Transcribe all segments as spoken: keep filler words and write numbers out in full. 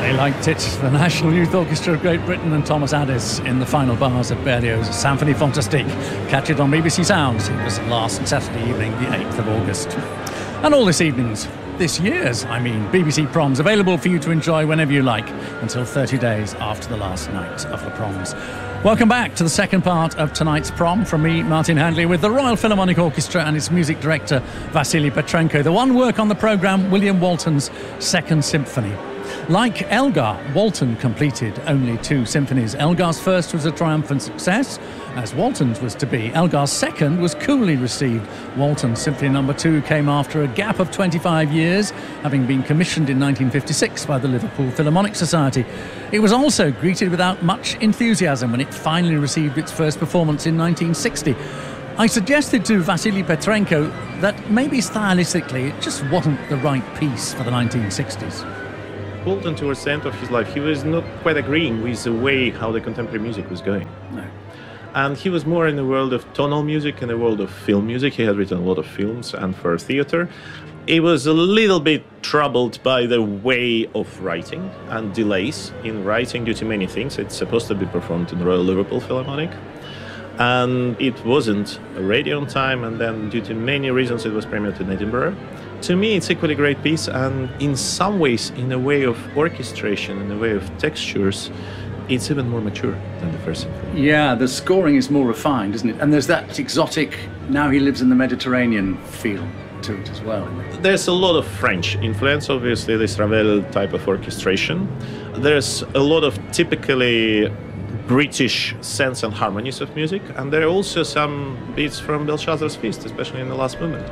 They liked it. The National Youth Orchestra of Great Britain and Thomas Addis in the final bars of Berlioz's Symphonie Fantastique. Catch it on B B C Sounds. It was last Saturday evening, the eighth of August. And all this evening's, this year's, I mean, B B C Proms, available for you to enjoy whenever you like until thirty days after the last night of the Proms. Welcome back to the second part of tonight's prom from me, Martin Handley, with the Royal Philharmonic Orchestra and its music director, Vasily Petrenko. The one work on the programme, William Walton's Second Symphony. Like Elgar, Walton completed only two symphonies. Elgar's first was a triumphant success, as Walton's was to be. Elgar's second was coolly received. Walton's Symphony Number Two came after a gap of twenty-five years, having been commissioned in nineteen fifty-six by the Liverpool Philharmonic Society. It was also greeted without much enthusiasm when it finally received its first performance in nineteen sixty. I suggested to Vasily Petrenko that maybe stylistically it just wasn't the right piece for the nineteen sixties. Walton, towards the end of his life, he was not quite agreeing with the way how the contemporary music was going. No. And he was more in the world of tonal music, in the world of film music. He had written a lot of films and for theatre. He was a little bit troubled by the way of writing and delays in writing due to many things. It's supposed to be performed in the Royal Liverpool Philharmonic. And it wasn't ready on time, and then due to many reasons it was premiered in Edinburgh. To me, it's equally great piece, and in some ways, in a way of orchestration, in a way of textures, it's even more mature than the first symphony. Yeah, the scoring is more refined, isn't it? And there's that exotic, now he lives in the Mediterranean feel to it as well. There's a lot of French influence, obviously, this Ravel type of orchestration. There's a lot of typically British sense and harmonies of music, and there are also some beats from Belshazzar's Feast, especially in the last movement.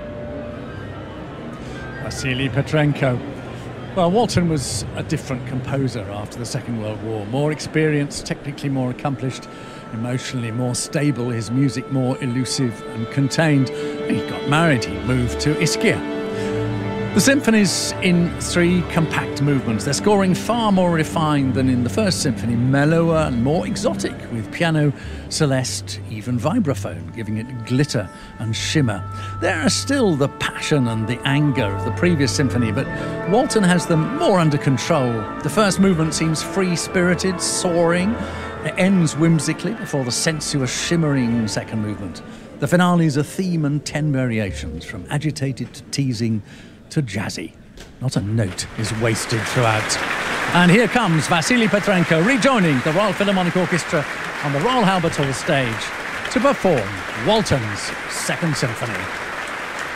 Vasily Petrenko. Well, Walton was a different composer after the Second World War. More experienced, technically more accomplished, emotionally more stable, his music more elusive and contained. He got married, he moved to Ischia. The symphony's in three compact movements. They're scoring far more refined than in the first symphony, mellower and more exotic, with piano, celeste, even vibraphone, giving it glitter and shimmer. There are still the passion and the anger of the previous symphony, but Walton has them more under control. The first movement seems free-spirited, soaring. It ends whimsically before the sensuous, shimmering second movement. The finale is a theme and ten variations, from agitated to teasing to jazzy. Not a note is wasted throughout. And here comes Vasily Petrenko rejoining the Royal Philharmonic Orchestra on the Royal Albert Hall stage to perform Walton's Second Symphony.